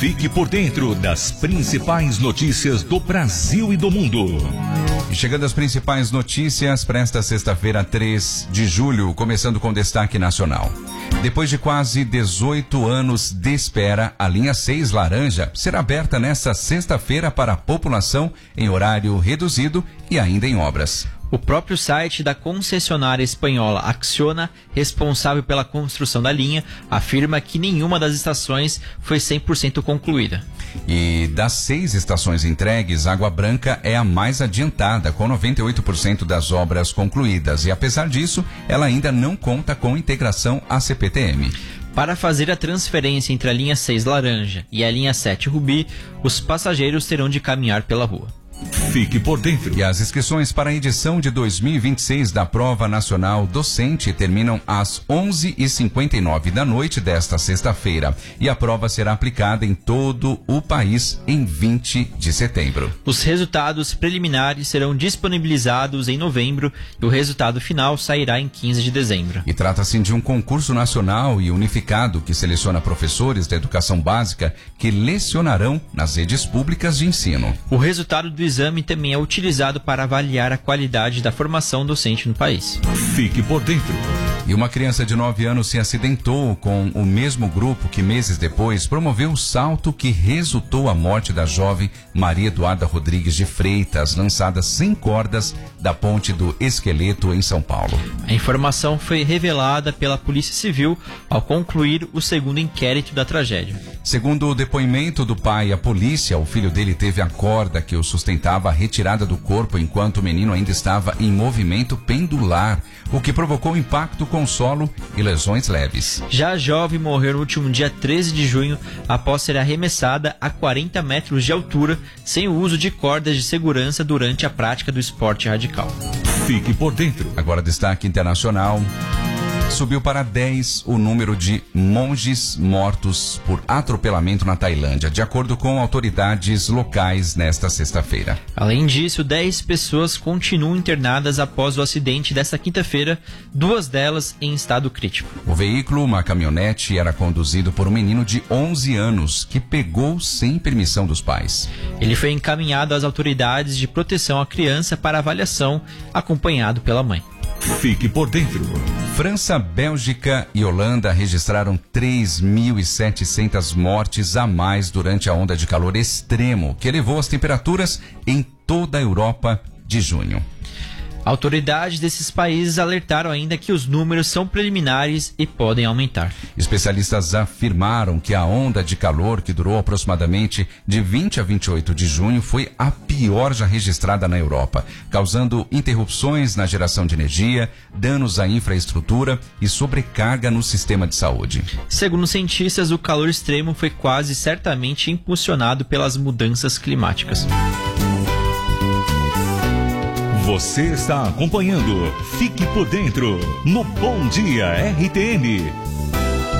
Fique por dentro das principais notícias do Brasil e do mundo. E chegando às principais notícias para esta sexta-feira, 3 de julho, começando com destaque nacional. Depois de quase 18 anos de espera, a linha 6 laranja será aberta nesta sexta-feira para a população em horário reduzido e ainda em obras. O próprio site da concessionária espanhola Acciona, responsável pela construção da linha, afirma que nenhuma das estações foi 100% concluída. E das 6 estações entregues, Água Branca é a mais adiantada, com 98% das obras concluídas. E apesar disso, ela ainda não conta com integração à CPTM. Para fazer a transferência entre a linha 6 laranja e a linha 7 rubi, os passageiros terão de caminhar pela rua. Fique por dentro. E as inscrições para a edição de 2026 da Prova Nacional Docente terminam às 11h59 da noite desta sexta-feira. E a prova será aplicada em todo o país em 20 de setembro. Os resultados preliminares serão disponibilizados em novembro e o resultado final sairá em 15 de dezembro. E trata-se de um concurso nacional e unificado que seleciona professores da educação básica que lecionarão nas redes públicas de ensino. O resultado do exame também é utilizado para avaliar a qualidade da formação docente no país. Fique por dentro. E uma criança de 9 anos se acidentou com o mesmo grupo que meses depois promoveu o salto que resultou a morte da jovem Maria Eduarda Rodrigues de Freitas, lançada sem cordas da Ponte do Esqueleto em São Paulo. A informação foi revelada pela Polícia Civil ao concluir o segundo inquérito da tragédia. Segundo o depoimento do pai à polícia, o filho dele teve a corda que o sustentava retirada do corpo enquanto o menino ainda estava em movimento pendular, o que provocou impacto com o solo e lesões leves. Já a jovem morreu no último dia 13 de junho após ser arremessada a 40 metros de altura sem o uso de cordas de segurança durante a prática do esporte radical. Fique por dentro. Agora destaque internacional. Subiu para 10 o número de monges mortos por atropelamento na Tailândia, de acordo com autoridades locais nesta sexta-feira. Além disso, 10 pessoas continuam internadas após o acidente desta quinta-feira, 2 delas em estado crítico. O veículo, uma caminhonete, era conduzido por um menino de 11 anos que pegou sem permissão dos pais. Ele foi encaminhado às autoridades de proteção à criança para avaliação, acompanhado pela mãe. Fique por dentro. França, Bélgica e Holanda registraram 3.700 mortes a mais durante a onda de calor extremo, que elevou as temperaturas em toda a Europa de junho. Autoridades desses países alertaram ainda que os números são preliminares e podem aumentar. Especialistas afirmaram que a onda de calor, que durou aproximadamente de 20 a 28 de junho, foi a pior já registrada na Europa, causando interrupções na geração de energia, danos à infraestrutura e sobrecarga no sistema de saúde. Segundo cientistas, o calor extremo foi quase certamente impulsionado pelas mudanças climáticas. Você está acompanhando Fique por Dentro no Bom Dia RTN.